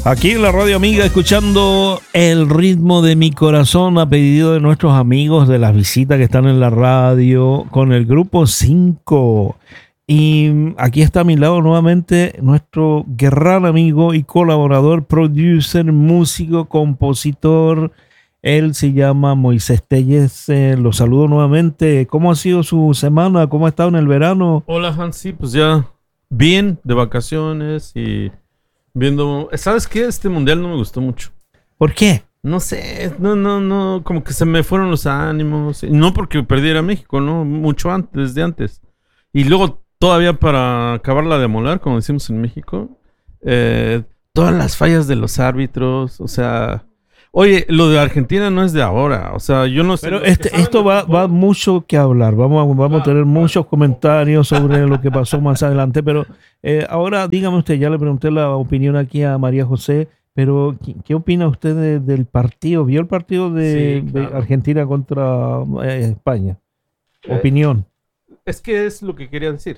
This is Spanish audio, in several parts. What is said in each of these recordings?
Aquí en la Radio Amiga, escuchando El Ritmo de Mi Corazón, a pedido de nuestros amigos de las visitas que están en la radio con el Grupo 5. Y aquí está a mi lado nuevamente nuestro gran amigo y colaborador, producer, músico, compositor. Él se llama Moisés Telles. Lo saludo nuevamente. ¿Cómo ha sido su semana? ¿Cómo ha estado en el verano? Hola, Hansi. Pues ya bien, de vacaciones y viendo... ¿Sabes qué? Este mundial no me gustó mucho. ¿Por qué? No sé, no, como que se me fueron los ánimos. No porque perdiera México, ¿no? Mucho antes, desde antes. Y luego todavía para acabarla de molar, como decimos en México, todas las fallas de los árbitros, o sea... Oye, lo de Argentina no es de ahora, o sea, yo no sé... Pero esto va mucho que hablar, vamos a tener muchos comentarios sobre lo que pasó más adelante, pero ahora dígame usted, ya le pregunté la opinión aquí a María José, pero ¿qué opina usted del partido? ¿Vio el partido de Argentina contra España? Opinión. Es que es lo que quería decir,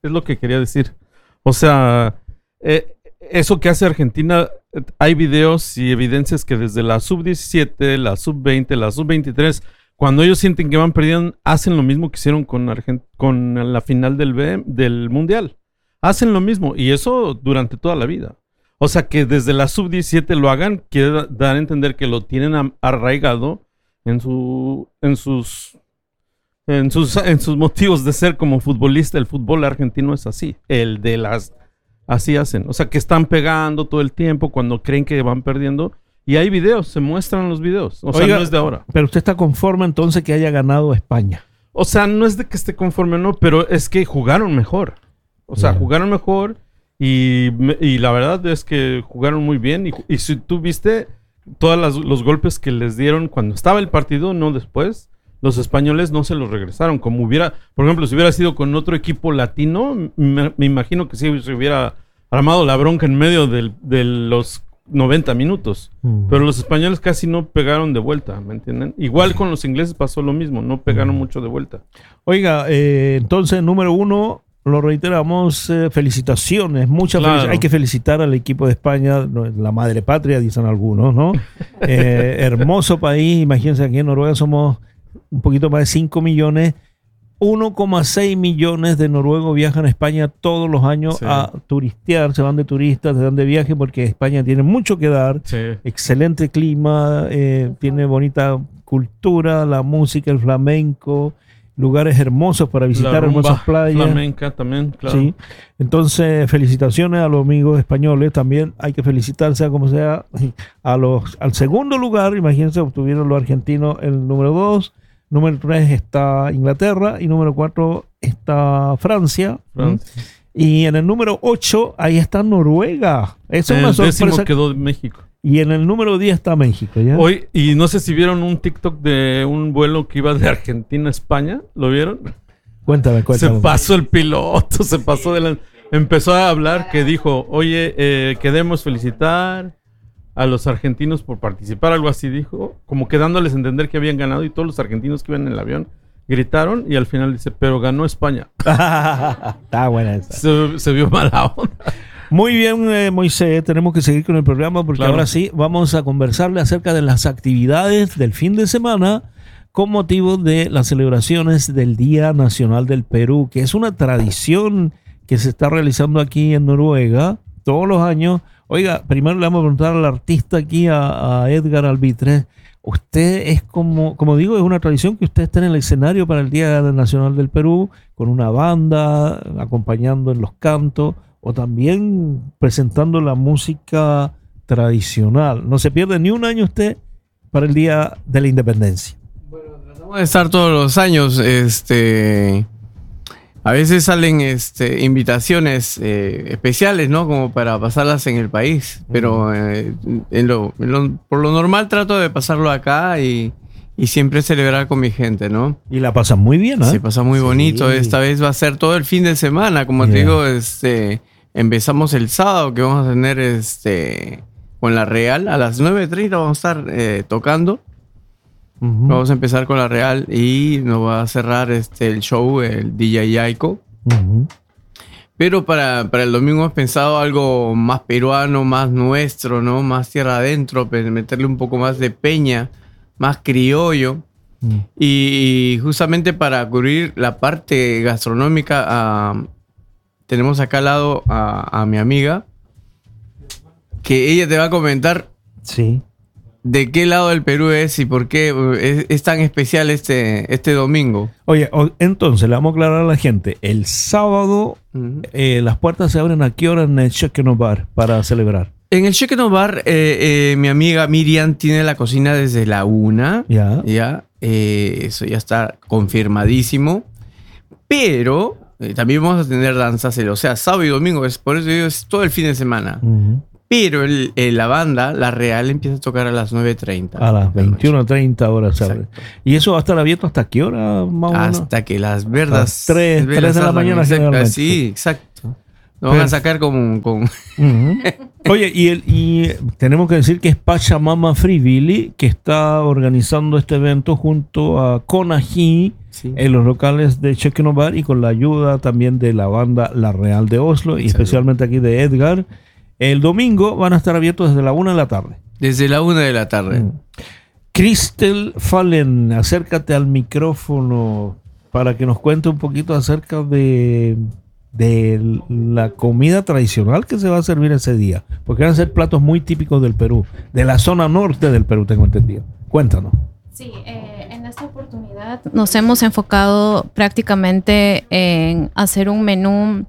o sea... eso que hace Argentina, hay videos y evidencias que desde la sub-17, la sub-20, la sub-23, cuando ellos sienten que van perdiendo, hacen lo mismo que hicieron con la final del Mundial. Hacen lo mismo, y eso durante toda la vida. O sea, que desde la sub-17 lo hagan, quiere dar a entender que lo tienen arraigado en sus motivos de ser como futbolista. El fútbol argentino es así, así hacen, o sea que están pegando todo el tiempo cuando creen que van perdiendo. Y hay videos, se muestran los videos. O sea, no es de ahora. Pero usted está conforme entonces que haya ganado España. O sea, no es de que esté conforme o no, pero es que jugaron mejor. O sea, jugaron mejor y la verdad es que jugaron muy bien. Y si tú viste todos los golpes que les dieron cuando estaba el partido, no después, los españoles no se los regresaron. Como hubiera, por ejemplo, si hubiera sido con otro equipo latino, me imagino que sí se hubiera armado la bronca en medio de los 90 minutos. Pero los españoles casi no pegaron de vuelta, ¿me entienden? Igual con los ingleses pasó lo mismo, no pegaron mucho de vuelta. Oiga, entonces, número uno, lo reiteramos, felicitaciones, muchas felicidades. Hay que felicitar al equipo de España, la madre patria, dicen algunos, ¿no? Hermoso país, imagínense, aquí en Noruega somos un poquito más de 5 millones, 1,6 millones de noruegos viajan a España todos los años a turistear, se van de turistas, se van de viaje porque España tiene mucho que dar, excelente clima, tiene bonita cultura, la música, el flamenco, lugares hermosos para visitar, hermosas playas. Flamenca también, claro. Sí. Entonces, felicitaciones a los amigos españoles, también hay que felicitarse a como sea, al segundo lugar, imagínense, obtuvieron los argentinos el número 2, número 3 está Inglaterra y número 4 está Francia. Y en el número 8 ahí está Noruega. Esa es una sorpresa. El décimo quedó México. Y en el número 10 está México, ¿ya? Hoy, y no sé si vieron un TikTok de un vuelo que iba de Argentina a España. ¿Lo vieron? Cuéntame. Se pasó el piloto, empezó a hablar que dijo, oye, queremos felicitar a los argentinos por participar, algo así dijo, como que dándoles a entender que habían ganado, y todos los argentinos que iban en el avión gritaron, y al final dice, pero ganó España. Está buena esa. Se vio mala onda. Muy bien, Moisés, tenemos que seguir con el programa porque ahora sí vamos a conversarle acerca de las actividades del fin de semana con motivo de las celebraciones del Día Nacional del Perú, que es una tradición que se está realizando aquí en Noruega todos los años. Oiga, primero le vamos a preguntar al artista aquí, a Edgar Albitre. Usted es como digo, es una tradición que usted esté en el escenario para el Día Nacional del Perú, con una banda, acompañando en los cantos, o también presentando la música tradicional. No se pierde ni un año usted para el Día de la Independencia. Bueno, tratamos de estar todos los años. A veces salen invitaciones especiales, ¿no? Como para pasarlas en el país. Pero por lo normal trato de pasarlo acá y siempre celebrar con mi gente, ¿no? Y la pasan muy bien, ¿eh? Sí, pasa muy bonito. Esta vez va a ser todo el fin de semana. Como te digo, empezamos el sábado, que vamos a tener con La Real. A las 9:30 vamos a estar tocando. Vamos a empezar con La Real y nos va a cerrar el show el DJ Yaiko. Pero para el domingo hemos pensado algo más peruano, más nuestro, ¿no? Más tierra adentro, meterle un poco más de peña, más criollo. Y justamente para cubrir la parte gastronómica, tenemos acá al lado a mi amiga, que ella te va a comentar de qué lado del Perú es y por qué es tan especial este domingo. Oye, entonces le vamos a aclarar a la gente. El sábado las puertas se abren ¿a qué hora en el Cheque-No Bar para celebrar? En el Cheque-No Bar, mi amiga Miriam tiene la cocina desde la 1. Ya. Eso ya está confirmadísimo. Pero también vamos a tener danzas, o sea, sábado y domingo. Por eso digo, es todo el fin de semana. Pero la banda, la Real, empieza a tocar a las 9:30. A las 21:30 horas. ¿Y eso va a estar abierto hasta qué hora, más o menos? Hasta que las verdas... 3 de la mañana. Sí, exacto. Nos van a sacar con... Oye, y tenemos que decir que es Pachamama Free Billy que está organizando este evento junto a Conají en los locales de Cheque-No Bar y con la ayuda también de la banda La Real de Oslo y especialmente aquí de Edgar. El domingo van a estar abiertos desde la 1 de la tarde. Desde la 1 de la tarde. Crystal Fallen, acércate al micrófono para que nos cuente un poquito acerca de la comida tradicional que se va a servir ese día. Porque van a ser platos muy típicos del Perú, de la zona norte del Perú, tengo entendido. Cuéntanos. Sí, en esta oportunidad nos hemos enfocado prácticamente en hacer un menú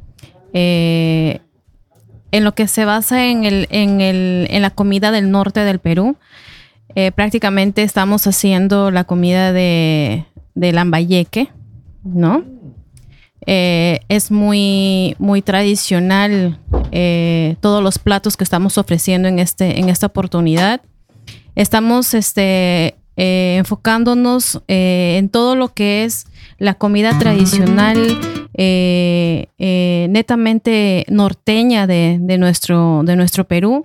en lo que se basa en la comida del norte del Perú. Prácticamente estamos haciendo la comida de Lambayeque, ¿no? Es muy, muy tradicional todos los platos que estamos ofreciendo en esta oportunidad. Estamos enfocándonos en todo lo que es la comida tradicional netamente norteña de nuestro Perú.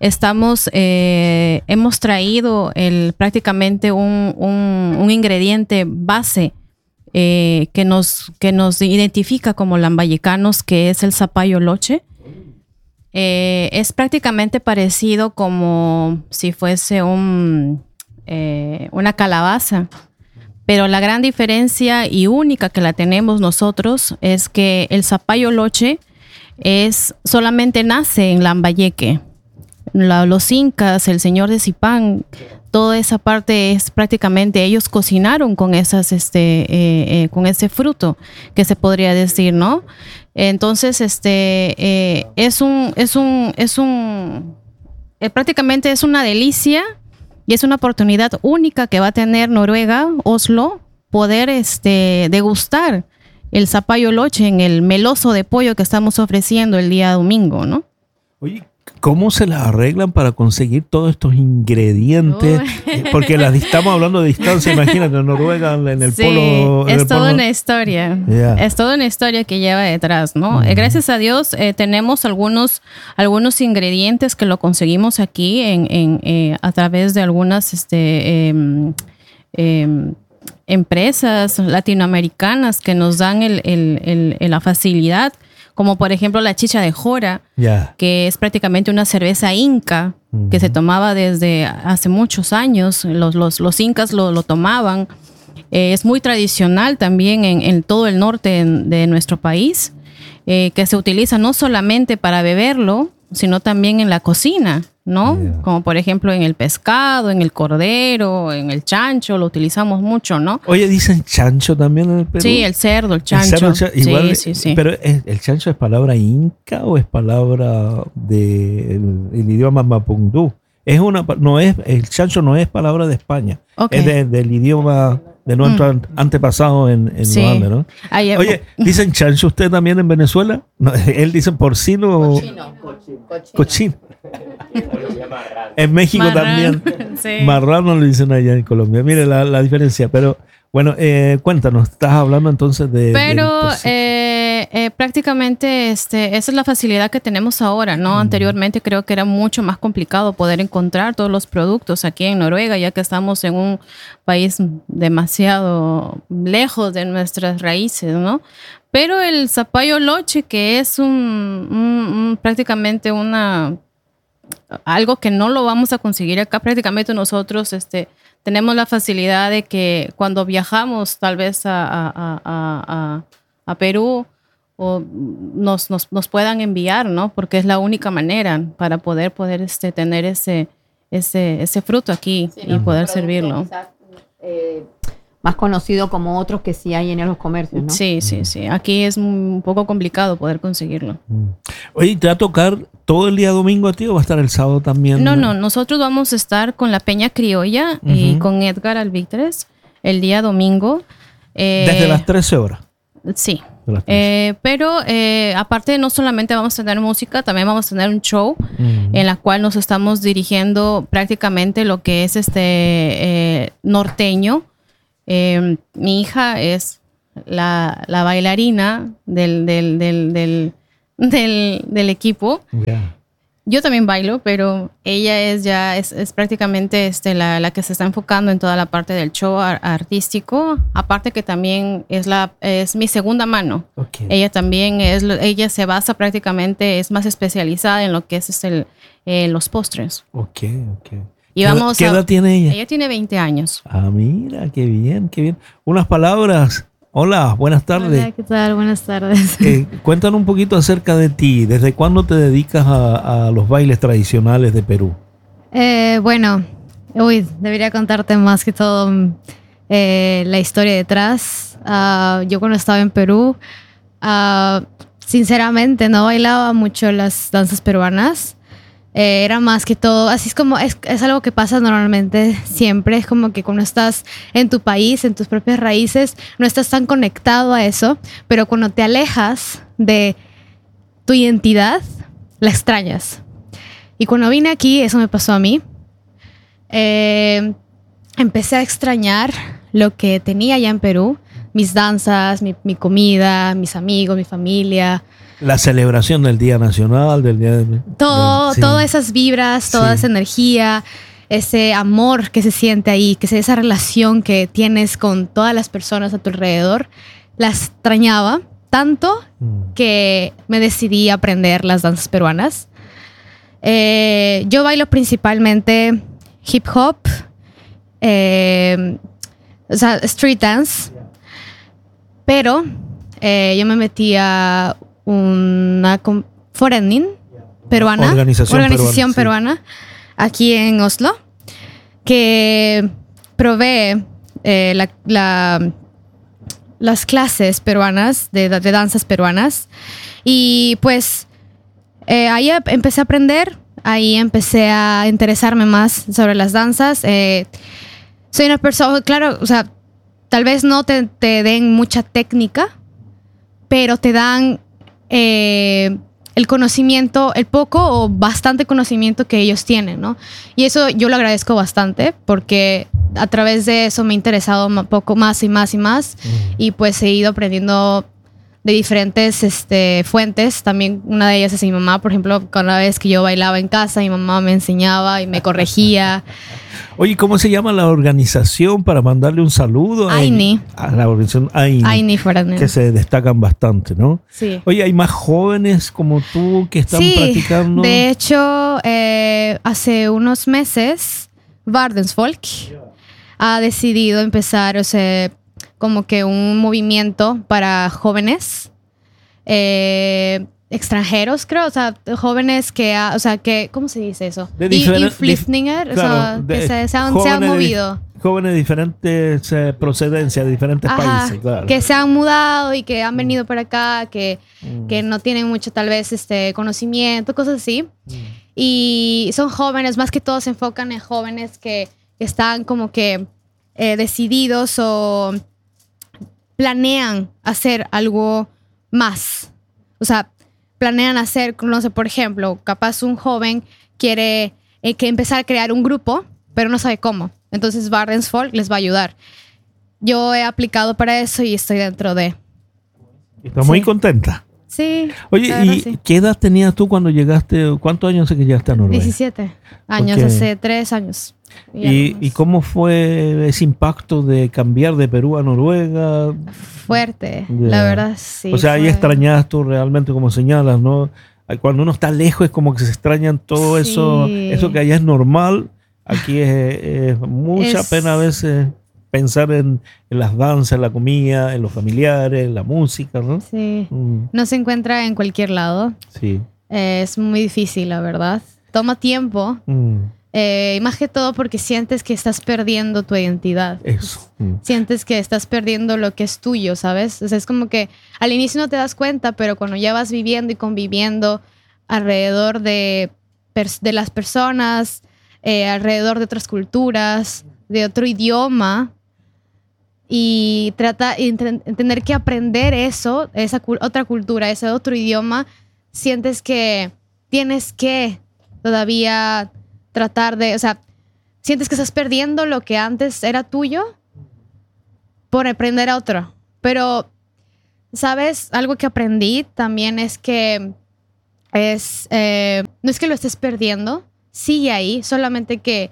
Hemos traído prácticamente un ingrediente base que nos identifica como lambayecanos, que es el zapallo loche. Es prácticamente parecido como si fuese una calabaza. Pero la gran diferencia y única que la tenemos nosotros es que el zapallo loche solamente nace en Lambayeque. Los incas, el señor de Zipán, toda esa parte es prácticamente ellos cocinaron con con ese fruto que se podría decir, ¿no? Entonces, prácticamente es una delicia. Y es una oportunidad única que va a tener Noruega, Oslo, poder degustar el zapallo loche en el meloso de pollo que estamos ofreciendo el día domingo, ¿no? Oye, ¿cómo se las arreglan para conseguir todos estos ingredientes? Porque estamos hablando de distancia, imagínate, en Noruega, en el polo. Es toda una historia. Yeah. Es toda una historia que lleva detrás, ¿no? Gracias a Dios tenemos algunos ingredientes que lo conseguimos aquí a través de algunas empresas latinoamericanas que nos dan la facilidad. Como por ejemplo la chicha de jora, que es prácticamente una cerveza inca que se tomaba desde hace muchos años. Los incas lo tomaban. Es muy tradicional también en todo el norte de nuestro país, que se utiliza no solamente para beberlo, sino también en la cocina, ¿no? Como por ejemplo en el pescado, en el cordero, en el chancho, lo utilizamos mucho, ¿no? Oye, ¿dicen chancho también en el Perú? Sí, el cerdo, el chancho. Igual, sí. Pero ¿el chancho es palabra inca o es palabra del idioma mapungú? El chancho no es palabra de España, es del idioma de nuestro antepasado en Luanda, ¿no? Oye, ¿dicen chancho usted también en Venezuela? No, él dice porcino o cochino. En México marrano, también. Sí. Marrano lo dicen allá en Colombia. Mire la diferencia. Pero, Bueno, cuéntanos, estás hablando entonces de... Pero prácticamente esa es la facilidad que tenemos ahora, ¿no? Anteriormente creo que era mucho más complicado poder encontrar todos los productos aquí en Noruega, ya que estamos en un país demasiado lejos de nuestras raíces, ¿no? Pero el zapallo loche, que es prácticamente algo que no lo vamos a conseguir acá, prácticamente nosotros tenemos la facilidad de que cuando viajamos tal vez a Perú o nos puedan enviar, ¿no? Porque es la única manera para poder tener ese fruto aquí y poder servirlo. Quizás, más conocido como otros que sí hay en los comercios, ¿no? Sí. Aquí es un poco complicado poder conseguirlo. Oye, ¿te va a tocar todo el día domingo a ti o va a estar el sábado también? No, nosotros vamos a estar con la Peña Criolla y con Edgar Alvíctres el día domingo. Desde las 13 horas. Sí. Pero aparte no solamente vamos a tener música, también vamos a tener un show en la cual nos estamos dirigiendo prácticamente lo que es norteño. Mi hija es la bailarina del equipo. Yeah. Yo también bailo, pero ella es prácticamente la que se está enfocando en toda la parte del show artístico. Aparte que también es mi segunda mano. Okay. Ella también ella se basa prácticamente, es más especializada en lo que es los postres. Okay. Y ¿Qué edad tiene ella? Ella tiene 20 años. Ah, mira, qué bien. Unas palabras. Hola, buenas tardes. Hola, ¿qué tal? Buenas tardes. Cuéntanos un poquito acerca de ti. ¿Desde cuándo te dedicas a los bailes tradicionales de Perú? Debería contarte más que todo la historia detrás. Yo cuando estaba en Perú, sinceramente no bailaba mucho las danzas peruanas. Era más que todo, así es como, es algo que pasa normalmente siempre, es como que cuando estás en tu país, en tus propias raíces, no estás tan conectado a eso, pero cuando te alejas de tu identidad, la extrañas. Y cuando vine aquí, eso me pasó a mí, empecé a extrañar lo que tenía allá en Perú, mis danzas, mi comida, mis amigos, mi familia. La celebración del Día Nacional, del Día de... Todas esas vibras, toda esa energía, ese amor que se siente ahí, esa relación que tienes con todas las personas a tu alrededor, la extrañaba tanto que me decidí a aprender las danzas peruanas. Yo bailo principalmente hip hop, street dance, pero yo me metí a una Forening peruana, organización peruana aquí en Oslo, que provee las clases peruanas de danzas peruanas, y pues ahí empecé a aprender, ahí empecé a interesarme más sobre las danzas. Soy una persona, claro, o sea, tal vez no te den mucha técnica, pero te dan el conocimiento, el poco o bastante conocimiento que ellos tienen, ¿no? Y eso yo lo agradezco bastante, porque a través de eso me he interesado un poco más y más y más, y pues he ido aprendiendo de diferentes fuentes. También una de ellas es mi mamá, por ejemplo, cada vez que yo bailaba en casa, mi mamá me enseñaba y me corregía. Oye, ¿cómo se llama la organización para mandarle un saludo? AINI. A la organización AINI. AINI Forening. Que se destacan bastante, ¿no? Sí. Oye, ¿hay más jóvenes como tú que están practicando? De hecho, hace unos meses, Vardensfolk ha decidido empezar, como que un movimiento para jóvenes extranjeros, creo, jóvenes que, ¿cómo se dice eso? Flüchtlinge, claro, que se han movido. Jóvenes de diferentes procedencias, de diferentes países, claro. Que se han mudado y que han venido para acá, que no tienen mucho, tal vez, conocimiento, cosas así. Y son jóvenes, más que todo se enfocan en jóvenes que están como que decididos o planean hacer algo más. O sea, planean hacer, no sé, por ejemplo, capaz un joven quiere que empezar a crear un grupo, pero no sabe cómo. Entonces Vardensfolk les va a ayudar. yo he aplicado para eso y estoy dentro de. ¿Estás muy contenta? Sí. Oye, ¿y sí. qué edad tenías tú cuando llegaste? ¿Cuántos años hace que llegaste a Noruega? 17 años, Okay. hace 3 años. ¿Y cómo fue ese impacto de cambiar de Perú a Noruega? Fuerte, Yeah. la verdad, sí. O sea, ahí fue- extrañas tú realmente, como señalas, ¿no? Cuando uno está lejos es como que se extrañan todo Sí. eso que allá es normal. Aquí es mucha pena a veces pensar en las danzas, en la comida, en los familiares, en la música, ¿no? Sí. Mm, No se encuentra en cualquier lado. sí. Es muy difícil, la verdad. Toma tiempo. Mm, Y más que todo porque sientes que estás perdiendo tu identidad. eso. Mm. Sientes que estás perdiendo lo que es tuyo, ¿sabes? O sea, es como que al inicio no te das cuenta, pero cuando ya vas viviendo y conviviendo alrededor de las personas, alrededor de otras culturas, de otro idioma, y tener que aprender eso, esa otra cultura, ese otro idioma, sientes que tienes que todavía tratar de, o sea, sientes que estás perdiendo lo que antes era tuyo por aprender a otro. Pero, ¿sabes? Algo que aprendí también es que no es que lo estés perdiendo, sigue ahí, solamente que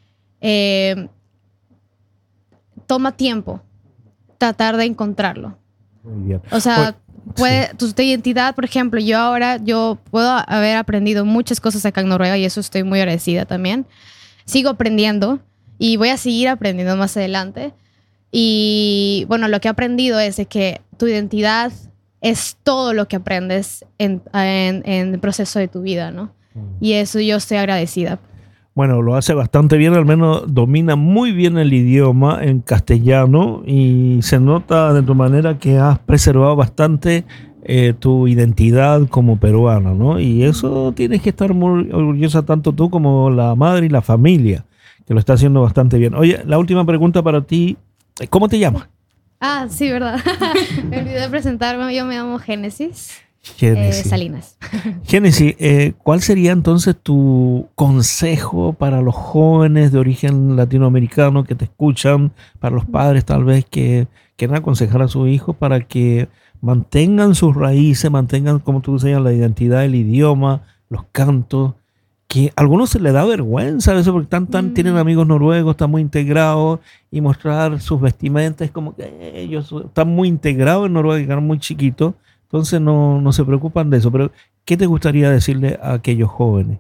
toma tiempo tratar de encontrarlo. Muy bien. O sea, Pues, tu identidad, por ejemplo, yo puedo haber aprendido muchas cosas acá en Noruega y eso estoy muy agradecida también. Sigo aprendiendo y voy a seguir aprendiendo más adelante. Y bueno, lo que he aprendido es de que tu identidad es todo lo que aprendes en el proceso de tu vida, ¿no? Y eso yo estoy agradecida. Bueno, lo hace bastante bien, al menos domina muy bien el idioma en castellano y se nota de tu manera que has preservado bastante tu identidad como peruana, ¿no? Y eso tienes que estar muy orgullosa tanto tú como la madre y la familia, que lo está haciendo bastante bien. Oye, la última pregunta para ti, ¿cómo te llamas? Ah, sí, verdad. Me olvidé de presentarme, yo me llamo Génesis. Génesis. Salinas. Génesis, ¿cuál sería entonces tu consejo para los jóvenes de origen latinoamericano que te escuchan, para los padres tal vez que quieran aconsejar a sus hijos para que mantengan sus raíces, mantengan, como tú decías, la identidad, el idioma, los cantos, que a algunos se les da vergüenza a veces porque tienen amigos noruegos, están muy integrados y mostrar sus vestimentas es como que ellos están muy integrados en Noruega, llegaron muy chiquitos. Entonces no se preocupan de eso. Pero, ¿qué te gustaría decirle a aquellos jóvenes?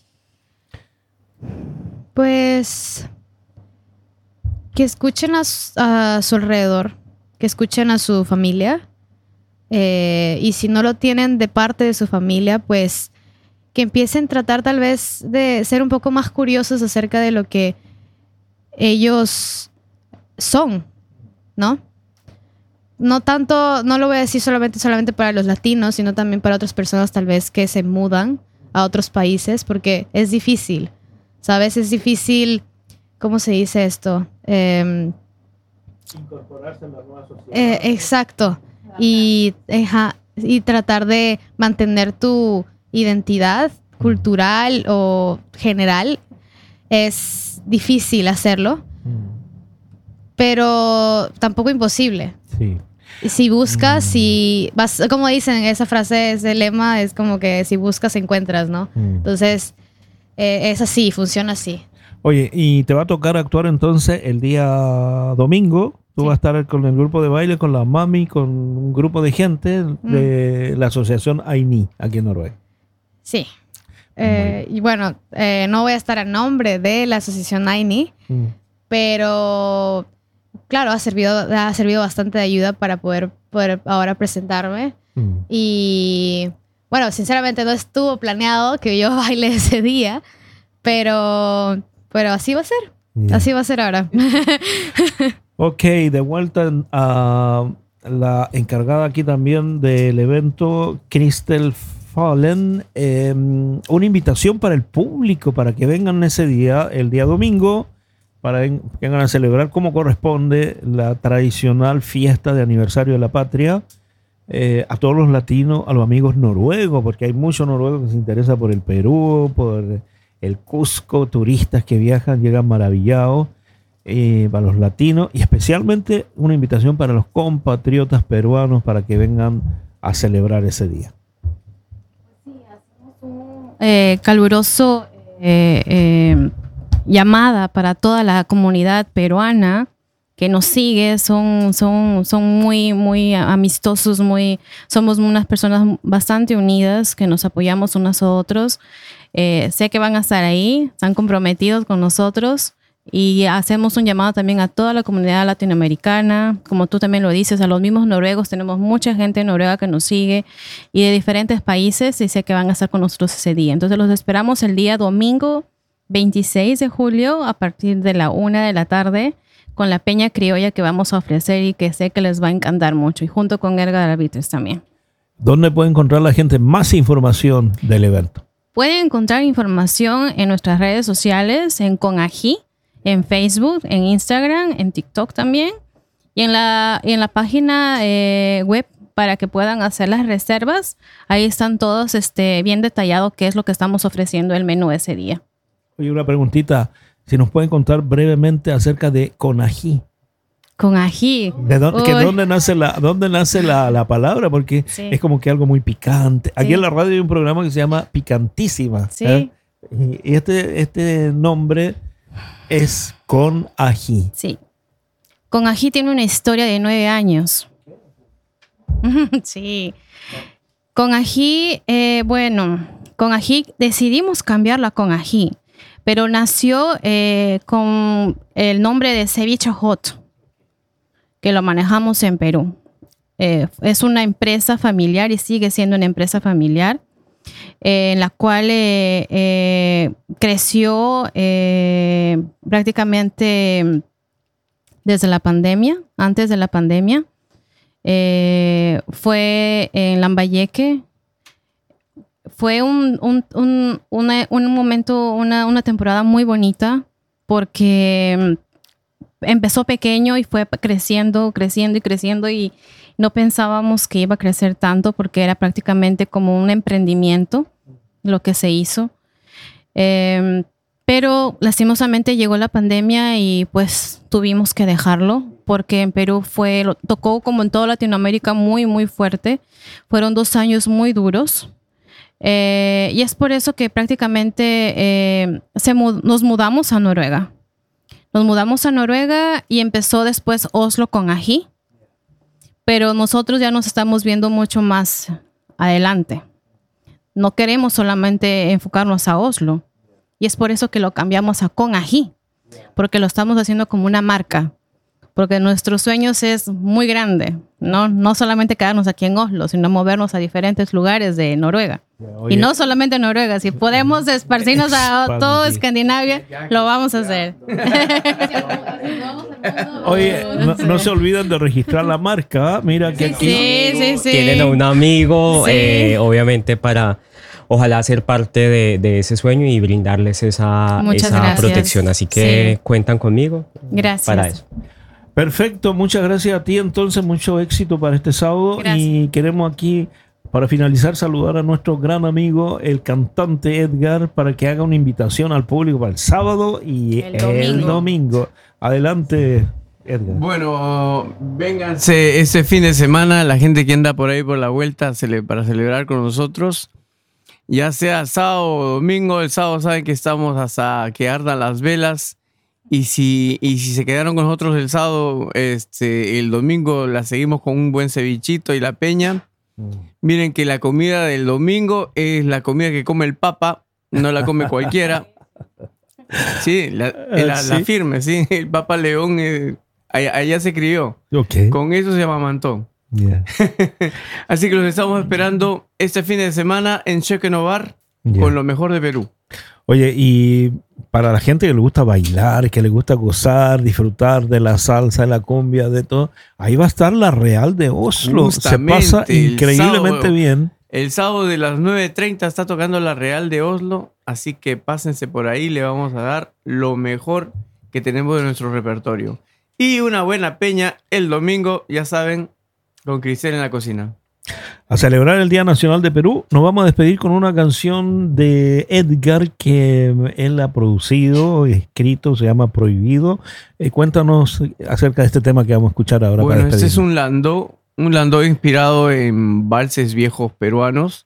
Pues que escuchen a su alrededor, que escuchen a su familia. Y si no lo tienen de parte de su familia, pues que empiecen a tratar tal vez de ser un poco más curiosos acerca de lo que ellos son, ¿no? No tanto, no lo voy a decir solamente para los latinos, sino también para otras personas tal vez que se mudan a otros países, porque es difícil, ¿sabes? Es difícil, ¿cómo se dice esto? Incorporarse en la nueva sociedad. Exacto. Y tratar de mantener tu identidad cultural o general. Es difícil hacerlo, pero tampoco imposible. Sí. Si buscas, si vas, como dicen, esa frase, ese lema, es como que si buscas, encuentras, ¿no? Entonces, es así, funciona así. Oye, y te va a tocar actuar entonces el día domingo. Tú vas a estar con el grupo de baile, con la mami, con un grupo de gente de la asociación AINI, aquí en Noruega. Sí. Y bueno, no voy a estar a nombre de la asociación AINI, pero claro, ha servido bastante de ayuda para poder ahora presentarme. Y bueno, sinceramente no estuvo planeado que yo baile ese día, pero así va a ser. Yeah. Así va a ser ahora. Ok, de vuelta a la encargada aquí también del evento, Christel Fallen. Una invitación para el público para que vengan ese día, el día domingo, para que vengan a celebrar como corresponde la tradicional fiesta de aniversario de la patria. A todos los latinos, a los amigos noruegos, porque hay muchos noruegos que se interesan por el Perú, por el Cusco, turistas que viajan, llegan maravillados. para los latinos y especialmente una invitación para los compatriotas peruanos para que vengan a celebrar ese día. Caluroso llamada para toda la comunidad peruana que nos sigue, son muy amistosos, somos unas personas bastante unidas que nos apoyamos unos a otros. Sé que van a estar ahí, están comprometidos con nosotros y hacemos un llamado también a toda la comunidad latinoamericana, como tú también lo dices, a los mismos noruegos. Tenemos mucha gente en Noruega que nos sigue y de diferentes países y sé que van a estar con nosotros ese día. Entonces los esperamos el día domingo 26 de julio a partir de la 1 de la tarde con la peña criolla que vamos a ofrecer y que sé que les va a encantar mucho, y junto con Edgar Arbitres también. ¿Dónde puede encontrar la gente más información del evento? Pueden encontrar información en nuestras redes sociales, en Conají, en Facebook, en Instagram, en TikTok también, y en la página web para que puedan hacer las reservas. Ahí están todos bien detallado qué es lo que estamos ofreciendo el menú ese día. Oye, una preguntita. Si nos pueden contar brevemente acerca de Conají. Conají. ¿Dónde nace la palabra? Porque sí, es como que algo muy picante. Aquí sí, en la radio hay un programa que se llama Picantísima. Sí. Y este nombre es Conají. Sí. Conají tiene una historia de 9 años. Sí. Conají, Conají, decidimos cambiarla a Conají, pero nació con el nombre de Ceviche Hot, que lo manejamos en Perú. Es una empresa familiar y sigue siendo una empresa familiar en la cual creció prácticamente desde la pandemia, antes de la pandemia. Fue en Lambayeque. Fue un momento, una temporada muy bonita porque empezó pequeño y fue creciendo y no pensábamos que iba a crecer tanto porque era prácticamente como un emprendimiento lo que se hizo. Pero lastimosamente llegó la pandemia y pues tuvimos que dejarlo porque en Perú tocó como en toda Latinoamérica muy, muy fuerte. Fueron 2 años muy duros. Y es por eso que prácticamente nos mudamos a Noruega. Nos mudamos a Noruega y empezó después Oslo Conají. Pero nosotros ya nos estamos viendo mucho más adelante. No queremos solamente enfocarnos a Oslo. Y es por eso que lo cambiamos a Conají. Porque lo estamos haciendo como una marca. Porque nuestros sueños es muy grande. No solamente quedarnos aquí en Oslo, sino movernos a diferentes lugares de Noruega. Oye, y no solamente Noruega, si podemos esparcirnos a todo Escandinavia, lo vamos a hacer. Oye, no se olviden de registrar la marca. Mira que aquí sí. Tienen a un amigo, sí, obviamente para ojalá ser parte de ese sueño y brindarles esa protección. Así que sí, cuentan conmigo. Gracias. Para eso. Perfecto, muchas gracias a ti. Entonces, mucho éxito para este sábado. Gracias. Y queremos aquí, para finalizar, saludar a nuestro gran amigo, el cantante Edgar, para que haga una invitación al público para el sábado y el domingo. Adelante, Edgar. Bueno, vénganse ese fin de semana, la gente que anda por ahí por la vuelta para celebrar con nosotros. Ya sea sábado o domingo, el sábado saben que estamos hasta que ardan las velas. Y si se quedaron con nosotros el sábado, el domingo la seguimos con un buen cevichito y la peña. Miren que la comida del domingo es la comida que come el Papa, no la come cualquiera. Sí, la firme, sí. El Papa León allá se crió. Okay. Con eso se amamantó. Yeah. Así que los estamos esperando este fin de semana en Chequenovar con lo mejor de Perú. Oye, y para la gente que le gusta bailar, que le gusta gozar, disfrutar de la salsa, de la cumbia, de todo, ahí va a estar la Real de Oslo. Justamente, se pasa increíblemente bien. El sábado de las 9:30 está tocando la Real de Oslo, así que pásense por ahí, le vamos a dar lo mejor que tenemos de nuestro repertorio. Y una buena peña el domingo, ya saben, con Cristel en la cocina. a celebrar el Día Nacional de Perú, nos vamos a despedir con una canción de Edgar que él ha producido, escrito, se llama Prohibido. Cuéntanos acerca de este tema que vamos a escuchar ahora. Bueno, este es un landó inspirado en valses viejos peruanos.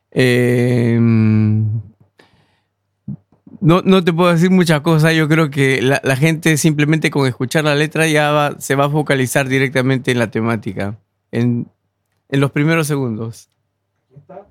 No te puedo decir muchas cosas. Yo creo que la gente simplemente con escuchar la letra ya se va a focalizar directamente en la temática, en los primeros segundos.